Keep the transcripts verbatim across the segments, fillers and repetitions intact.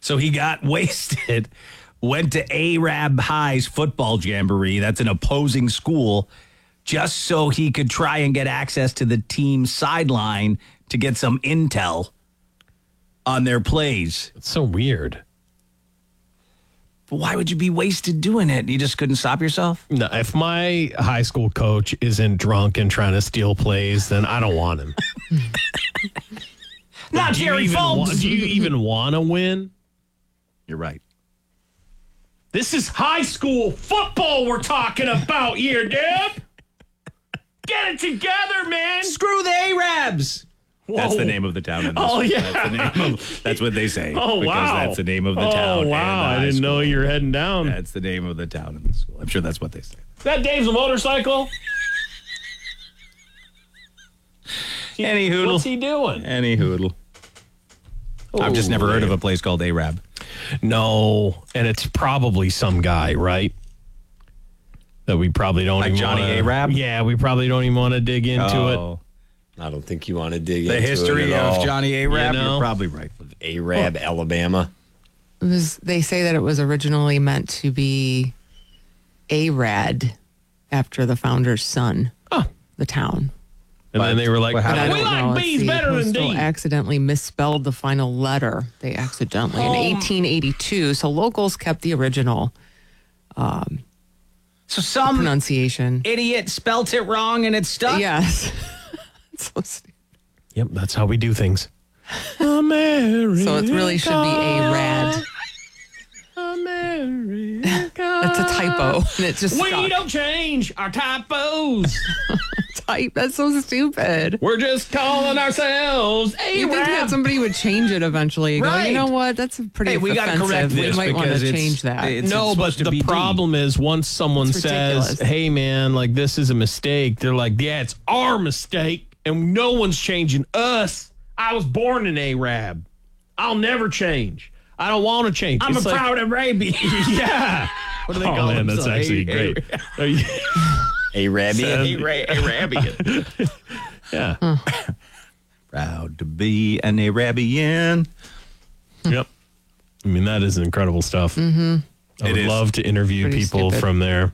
So he got wasted, went to Arab High's football jamboree. That's an opposing school, just so he could try and get access to the team's sideline to get some intel on their plays. It's so weird. But why would you be wasted doing it? You just couldn't stop yourself? No, if my high school coach isn't drunk and trying to steal plays, then I don't want him. Not do Jerry you even Folds. wa- Do you even want to win? You're right. This is high school football we're talking about here, Deb. Get it together, man. Screw the Arabs. That's Whoa. the name of the town. In this Oh, one. yeah. That's, the name of, that's what they say. Oh, because wow. that's the name of the oh, town. and wow. the I high didn't know school. you were heading down. That's the name of the town in the school. I'm sure that's what they say. Is that Dave's motorcycle? Any hoodle. What's he doing? Any hoodle. I've just never heard of a place called Arab. No, and it's probably some guy, right? That we probably don't Like even Johnny wanna, Arab? Yeah, we probably don't even want to dig into Oh. I don't think you want to dig The into history it at of all. Johnny Arab, You know? you're probably right. Arab, Alabama. It was. They say that it was originally meant to be Arad, after the founder's son. Oh. The town. And then they were like, What But I happened? don't we know like if bees the better than postal D. accidentally misspelled the final letter. They accidentally in eighteen eighty-two. So locals kept the original So some pronunciation. idiot spelt it wrong and it stuck? Yes. It's so stupid. Yep, that's how we do things. America. So it really should be Arad. America. That's a typo. And it just We stuck. don't change our typos. Type. That's so stupid. We're just calling ourselves You think that Arab. somebody would change it eventually? You go, Right. you know what? That's pretty Hey, we gotta offensive. correct We this might want because to it's- change that. it's- No, but supposed to the be D. problem is once someone It's says, ridiculous. hey, man, like this is a mistake, they're like, yeah, it's our mistake and no one's changing us. I was born an Arab. I'll never change. I don't want to change. I'm It's a like- proud Arabian. Yeah. What do they Oh, call man, them? that's So, actually A- great. Arabian. Arabian. Yeah. Proud to be an Arabian. Yep. I mean, that is incredible stuff. Mm-hmm. I It would is. love to interview Pretty people stupid. from there.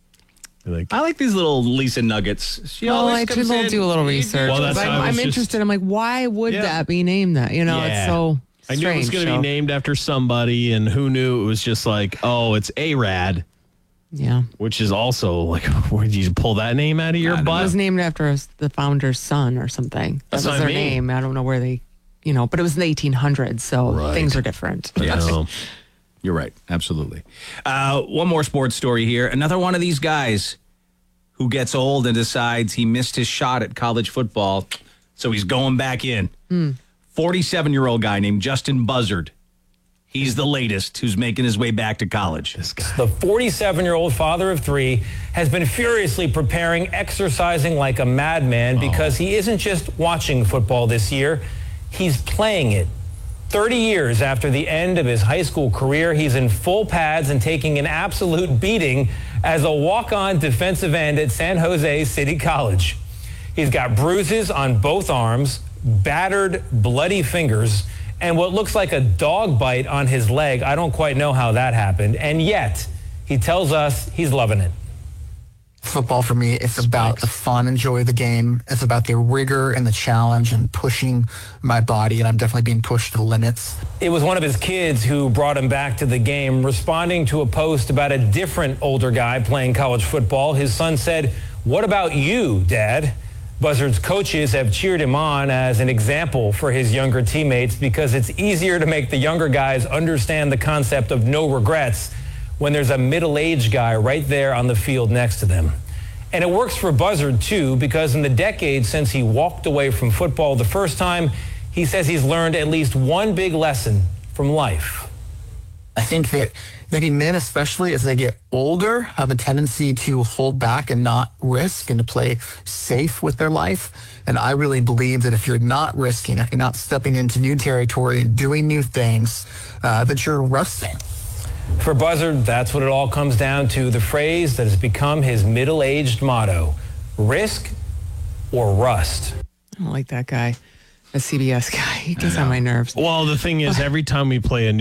Be Like, I like these little Lisa nuggets. She Well, always I do, comes will in. do a little research. Well, that's But how I I'm, was I'm just- interested. I'm like, why would Yeah. that be named that? You know, Yeah. it's so I strange. knew it was going to so- be named after somebody, and who knew it was just like, oh, it's Arad, Yeah. which is also like, where did you pull that name out of your I don't It butt? was named after us- the founder's son or something. That That's was what I their mean. name. I don't know where they, you know, but it was in the eighteen hundreds, so Right. things are different. You know? You're right. Absolutely. Uh, one more sports story here. Another one of these guys who gets old and decides he missed his shot at college football, so he's going back in. forty-seven-year-old guy named Justin Buzzard. He's the latest who's making his way back to college. This guy. The forty-seven-year-old father of three has been furiously preparing, exercising like a madman because he isn't just watching football this year, he's playing it. thirty years after the end of his high school career, he's in full pads and taking an absolute beating as a walk-on defensive end at San Jose City College. He's got bruises on both arms, battered, bloody fingers, and what looks like a dog bite on his leg. I don't quite know how that happened. And yet, he tells us he's loving it. Football for me, it's about the fun and joy of the game. It's about the rigor and the challenge and pushing my body, and I'm definitely being pushed to the limits. It was one of his kids who brought him back to the game, responding to a post about a different older guy playing college football. His son said, "What about you, Dad?" Buzzard's coaches have cheered him on as an example for his younger teammates because it's easier to make the younger guys understand the concept of no regrets when there's a middle-aged guy right there on the field next to them. And it works for Buzzard, too, because in the decades since he walked away from football the first time, he says he's learned at least one big lesson from life. I think that many men, especially as they get older, have a tendency to hold back and not risk and to play safe with their life. And I really believe that if you're not risking, if you're not stepping into new territory and doing new things, uh, that you're rusting. For Buzzard, that's what it all comes down to, the phrase that has become his middle-aged motto, risk or rust. I don't like that guy, the C B S guy. He gets on my nerves. Well, the thing is, every time we play a